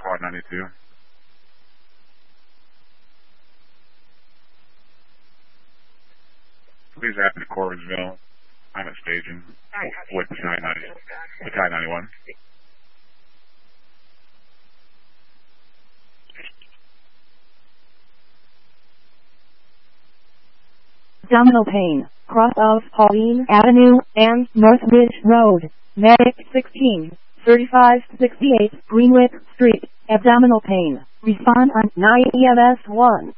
Quad 92. Please happen to Corridsville. I'm at staging with Battalion 91. Abdominal pain. Cross of Pauline Avenue and North Ridge Road. Medic 16, 3568 Greenwich Street. Abdominal pain. Respond on 9 EMS 1.